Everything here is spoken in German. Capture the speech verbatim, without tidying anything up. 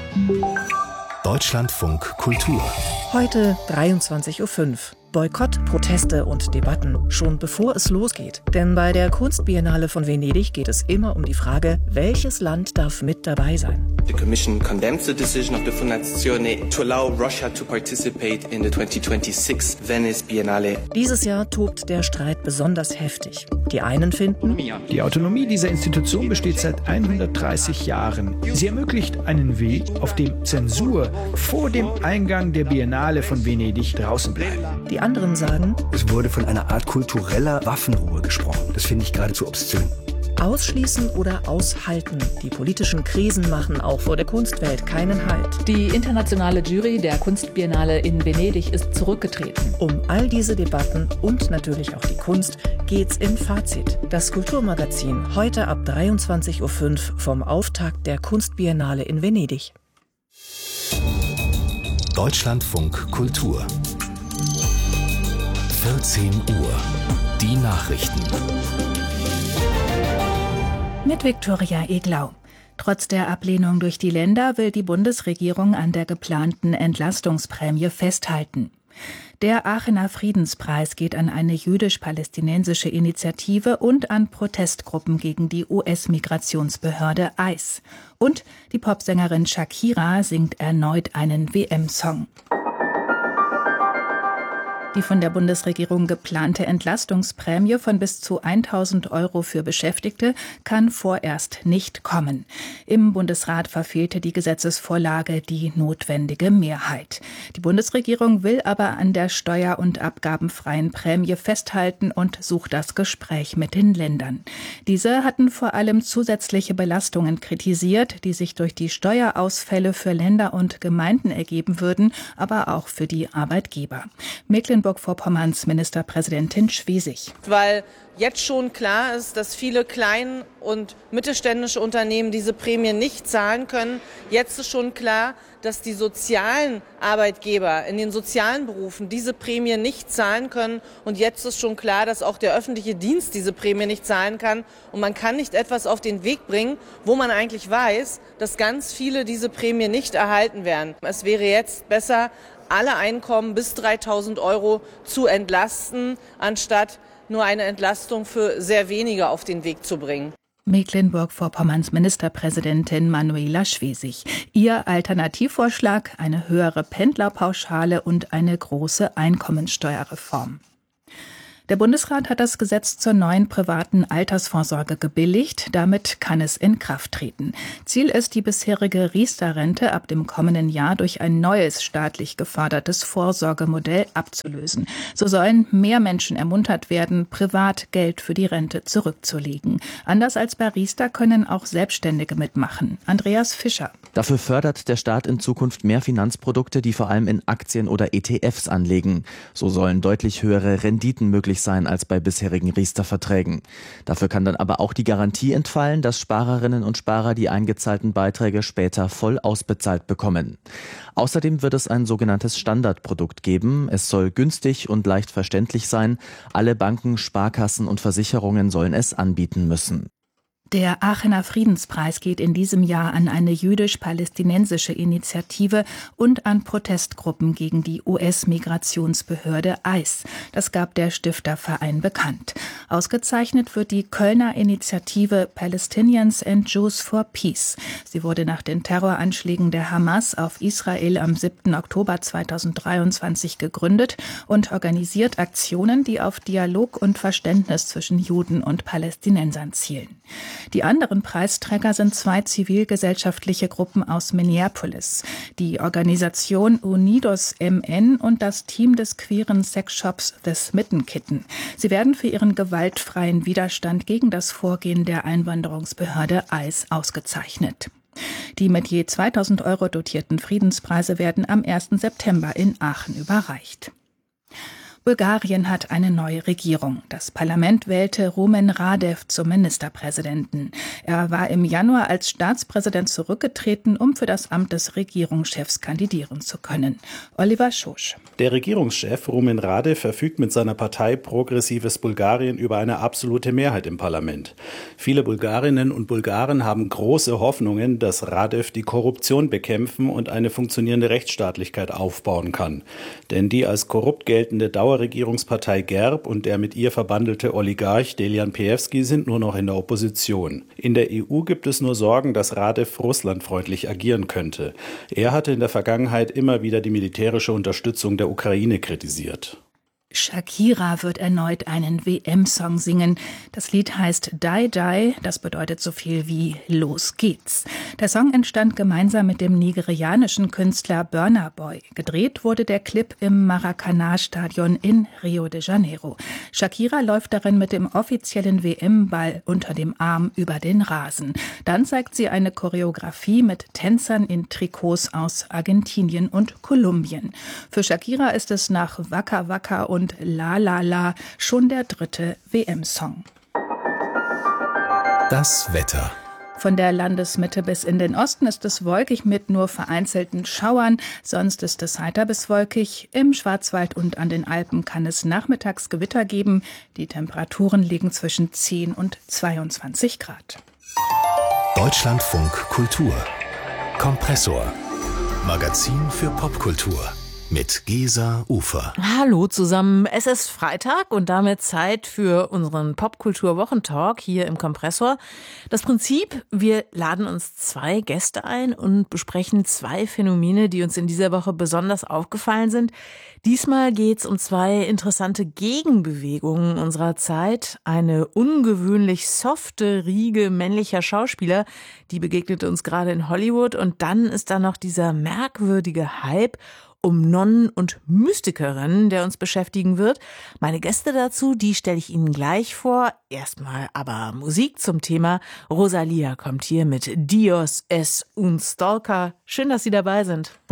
Deutschlandfunk Kultur. Heute dreiundzwanzig Uhr fünf. Boykott, Proteste und Debatten, schon bevor es losgeht. Denn bei der Kunstbiennale von Venedig geht es immer um die Frage, welches Land darf mit dabei sein. The Commission condemns the decision of the Fondazione to allow Russia to participate in the twenty twenty-six Venice Biennale. Dieses Jahr tobt der Streit besonders heftig. Die einen finden, die Autonomie dieser Institution besteht seit hundertdreißig Jahren. Sie ermöglicht einen Weg, auf dem Zensur vor dem Eingang der Biennale von Venedig draußen bleibt. Die anderen sagen, es wurde von einer Art kultureller Waffenruhe gesprochen. Das finde ich geradezu obszön. Ausschließen oder aushalten. Die politischen Krisen machen auch vor der Kunstwelt keinen Halt. Die internationale Jury der Kunstbiennale in Venedig ist zurückgetreten. Um all diese Debatten und natürlich auch die Kunst geht's in Fazit. Das Kulturmagazin heute ab dreiundzwanzig Uhr fünf vom Auftakt der Kunstbiennale in Venedig. Deutschlandfunk Kultur. vierzehn Uhr. Die Nachrichten. Mit Viktoria Eglau. Trotz der Ablehnung durch die Länder will die Bundesregierung an der geplanten Entlastungsprämie festhalten. Der Aachener Friedenspreis geht an eine jüdisch-palästinensische Initiative und an Protestgruppen gegen die U S-Migrationsbehörde I C E. Und die Popsängerin Shakira singt erneut einen W M-Song. Die von der Bundesregierung geplante Entlastungsprämie von bis zu tausend Euro für Beschäftigte kann vorerst nicht kommen. Im Bundesrat verfehlte die Gesetzesvorlage die notwendige Mehrheit. Die Bundesregierung will aber an der steuer- und abgabenfreien Prämie festhalten und sucht das Gespräch mit den Ländern. Diese hatten vor allem zusätzliche Belastungen kritisiert, die sich durch die Steuerausfälle für Länder und Gemeinden ergeben würden, aber auch für die Arbeitgeber. Mecklenburg-Vorpommerns Ministerpräsidentin Schwesig. Weil jetzt schon klar ist, dass viele klein- und mittelständische Unternehmen diese Prämie nicht zahlen können. Jetzt ist schon klar, dass die sozialen Arbeitgeber in den sozialen Berufen diese Prämie nicht zahlen können. Und jetzt ist schon klar, dass auch der öffentliche Dienst diese Prämie nicht zahlen kann. Und man kann nicht etwas auf den Weg bringen, wo man eigentlich weiß, dass ganz viele diese Prämie nicht erhalten werden. Es wäre jetzt besser, alle Einkommen bis dreitausend Euro zu entlasten, anstatt nur eine Entlastung für sehr wenige auf den Weg zu bringen. Mecklenburg-Vorpommerns Ministerpräsidentin Manuela Schwesig. Ihr Alternativvorschlag: eine höhere Pendlerpauschale und eine große Einkommensteuerreform. Der Bundesrat hat das Gesetz zur neuen privaten Altersvorsorge gebilligt. Damit kann es in Kraft treten. Ziel ist, die bisherige Riester-Rente ab dem kommenden Jahr durch ein neues staatlich gefördertes Vorsorgemodell abzulösen. So sollen mehr Menschen ermuntert werden, privat Geld für die Rente zurückzulegen. Anders als bei Riester können auch Selbstständige mitmachen. Andreas Fischer. Dafür fördert der Staat in Zukunft mehr Finanzprodukte, die vor allem in Aktien oder E T Fs anlegen. So sollen deutlich höhere Renditen möglich sein als bei bisherigen Riester-Verträgen. Dafür kann dann aber auch die Garantie entfallen, dass Sparerinnen und Sparer die eingezahlten Beiträge später voll ausbezahlt bekommen. Außerdem wird es ein sogenanntes Standardprodukt geben. Es soll günstig und leicht verständlich sein. Alle Banken, Sparkassen und Versicherungen sollen es anbieten müssen. Der Aachener Friedenspreis geht in diesem Jahr an eine jüdisch-palästinensische Initiative und an Protestgruppen gegen die U S-Migrationsbehörde I C E. Das gab der Stifterverein bekannt. Ausgezeichnet wird die Kölner Initiative Palestinians and Jews for Peace. Sie wurde nach den Terroranschlägen der Hamas auf Israel am siebten Oktober zweitausenddreiundzwanzig gegründet und organisiert Aktionen, die auf Dialog und Verständnis zwischen Juden und Palästinensern zielen. Die anderen Preisträger sind zwei zivilgesellschaftliche Gruppen aus Minneapolis, die Organisation Unidos M N und das Team des queeren Sexshops The Smitten Kitten. Sie werden für ihren gewaltfreien Widerstand gegen das Vorgehen der Einwanderungsbehörde I C E ausgezeichnet. Die mit je zweitausend Euro dotierten Friedenspreise werden am ersten September in Aachen überreicht. Bulgarien hat eine neue Regierung. Das Parlament wählte Rumen Radev zum Ministerpräsidenten. Er war im Januar als Staatspräsident zurückgetreten, um für das Amt des Regierungschefs kandidieren zu können. Oliver Schosch. Der Regierungschef Rumen Radev verfügt mit seiner Partei Progressives Bulgarien über eine absolute Mehrheit im Parlament. Viele Bulgarinnen und Bulgaren haben große Hoffnungen, dass Radev die Korruption bekämpfen und eine funktionierende Rechtsstaatlichkeit aufbauen kann. Denn die als korrupt geltende Dauerregierungspartei GERB und der mit ihr verbandelte Oligarch Delian Peevski sind nur noch in der Opposition. In der E U gibt es nur Sorgen, dass Radev russlandfreundlich agieren könnte. Er hatte in der Vergangenheit immer wieder die militärische Unterstützung der Ukraine kritisiert. Shakira wird erneut einen W M-Song singen. Das Lied heißt Die Die, das bedeutet so viel wie Los geht's. Der Song entstand gemeinsam mit dem nigerianischen Künstler Burna Boy. Gedreht wurde der Clip im Maracanã-Stadion in Rio de Janeiro. Shakira läuft darin mit dem offiziellen W M-Ball unter dem Arm über den Rasen. Dann zeigt sie eine Choreografie mit Tänzern in Trikots aus Argentinien und Kolumbien. Für Shakira ist es nach Waka Waka und und La La La schon der dritte W M-Song. Das Wetter. Von der Landesmitte bis in den Osten ist es wolkig mit nur vereinzelten Schauern. Sonst ist es heiter bis wolkig. Im Schwarzwald und an den Alpen kann es nachmittags Gewitter geben. Die Temperaturen liegen zwischen zehn und zweiundzwanzig Grad. Deutschlandfunk Kultur. Kompressor. Magazin für Popkultur. Mit Gesa Ufer. Hallo zusammen, es ist Freitag und damit Zeit für unseren Popkultur-Wochentalk hier im Kompressor. Das Prinzip, wir laden uns zwei Gäste ein und besprechen zwei Phänomene, die uns in dieser Woche besonders aufgefallen sind. Diesmal geht's um zwei interessante Gegenbewegungen unserer Zeit. Eine ungewöhnlich softe Riege männlicher Schauspieler, die begegnete uns gerade in Hollywood. Und dann ist da noch dieser merkwürdige Hype um Nonnen und Mystikerinnen, der uns beschäftigen wird. Meine Gäste dazu, die stelle ich Ihnen gleich vor. Erstmal aber Musik zum Thema. Rosalia kommt hier mit Dios es un Stalker. Schön, dass Sie dabei sind.